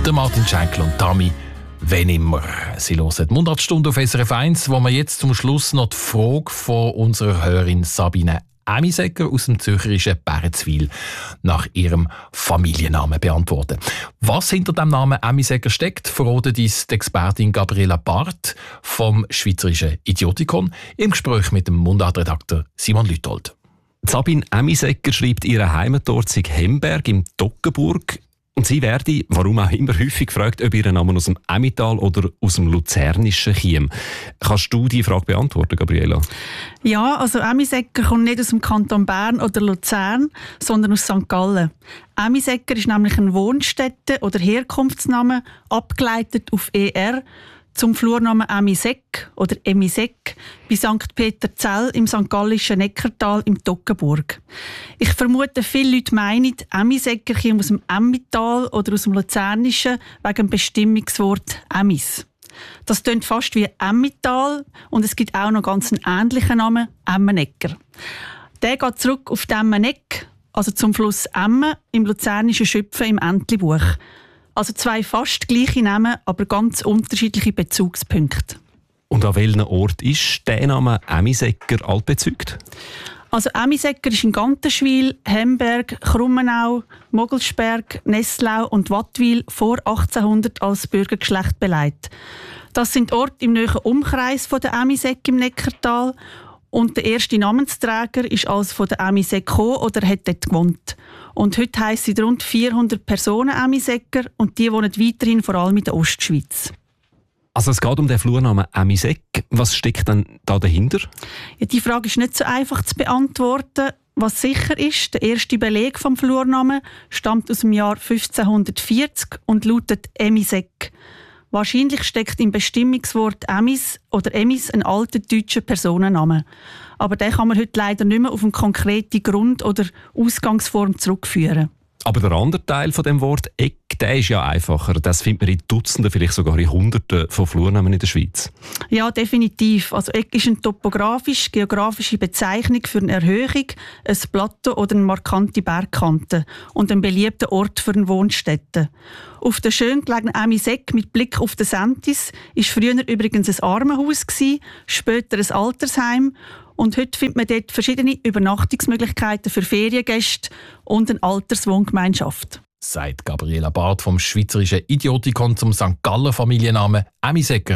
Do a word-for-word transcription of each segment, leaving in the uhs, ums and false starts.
Der Martin Schenkel und Tami, wenn immer. Sie hören die Mundartstunde auf S R F eins, wo wir jetzt zum Schluss noch die Frage von unserer Hörerin Sabine Amisecker aus dem zürcherischen Bärenzwil nach ihrem Familiennamen beantworten. Was hinter dem Namen Amisecker steckt, verratet uns die Expertin Gabriela Barth vom Schweizerischen Idiotikon im Gespräch mit dem Mundartredakteur Simon Lüthold. Sabine Amisecker schreibt, ihre Heimatort sei Hemberg im Toggenburg. Und sie werde, warum auch immer, häufig gefragt, ob ihr Name aus dem Emmental oder aus dem Luzernischen käme. Kannst du diese Frage beantworten, Gabriela? Ja, also Amisecker kommt nicht aus dem Kanton Bern oder Luzern, sondern aus Sankt Gallen. Amisecker ist nämlich ein Wohnstätte- oder Herkunftsname, abgeleitet auf E R, zum Flurnamen Amiseck oder Emiseck bei Sankt Peterzell im Sankt Gallischen Neckartal im Toggenburg. Ich vermute, viele Leute meinen, Amisecker käme aus dem Emmental oder aus dem Luzernischen wegen dem Bestimmungswort Emmis. Das klingt fast wie Emmental und es gibt auch noch ganz einen ähnlichen Namen, Emmenecker. Der geht zurück auf die Emmeneck, also zum Fluss Emme im luzernischen Schöpfen im Entlebuch. Also zwei fast gleiche Namen, aber ganz unterschiedliche Bezugspunkte. Und an welchem Ort ist der Name Amisecker altbezügt? Also Amisecker ist in Gantenschwil, Hemberg, Krummenau, Mogelsberg, Nesslau und Wattwil vor achtzehnhundert als Bürgergeschlecht beleidigt. Das sind Orte im nahen Umkreis von der Amiseck im Neckartal. Und der erste Namensträger ist also von der Amiseck gekommen oder hat dort gewohnt. Und heute heissen rund vierhundert Personen Amisecker und die wohnen weiterhin vor allem in der Ostschweiz. Also es geht um den Flurnamen Amiseck. Was steckt denn da dahinter? Ja, die Frage ist nicht so einfach zu beantworten. Was sicher ist, der erste Beleg vom Flurnamen stammt aus dem Jahr fünfzehnhundertvierzig und lautet Emiseck. Wahrscheinlich steckt im Bestimmungswort Emis oder Emis ein alter deutscher Personenname. Aber den kann man heute leider nicht mehr auf eine konkrete Grund- oder Ausgangsform zurückführen. Aber der andere Teil von dem Wort Eck, der ist ja einfacher. Das findet man in Dutzenden, vielleicht sogar in Hunderten von Flurnamen in der Schweiz. Ja, definitiv. Also Eck ist eine topografisch-geografische Bezeichnung für eine Erhöhung, ein Plateau oder eine markante Bergkante und ein beliebter Ort für eine Wohnstätte. Auf der schön gelegenen Amiseck mit Blick auf den Sentis war früher übrigens ein Armenhaus, später ein Altersheim. Und heute findet man dort verschiedene Übernachtungsmöglichkeiten für Feriengäste und eine Alterswohngemeinschaft. Sagt Gabriela Barth vom Schweizerischen Idiotikon zum Sankt Galler Familiennamen Amisecker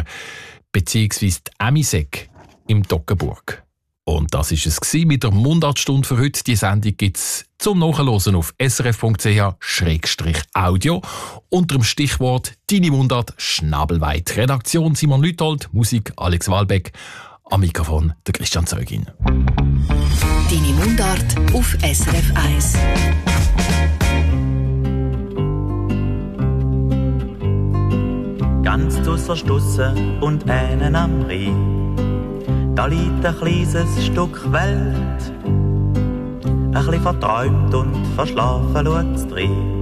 bzw. Amiseck im Toggenburg. Und das war es mit der Mundartstunde für heute. Die Sendung gibt es zum Nachhören auf s r f punkt c h schrägstrich audio unter dem Stichwort «Deine Mundart schnabelweit». Redaktion Simon Lüthold, Musik Alex Walbeck, am Mikrofon der Christian Zeugin. «Deine Mundart» auf S R F eins. Ganz ausser Stusse und einen am Rhein. Da liegt ein kleines Stück Welt, ein bisschen verträumt und verschlafen schaut's drin.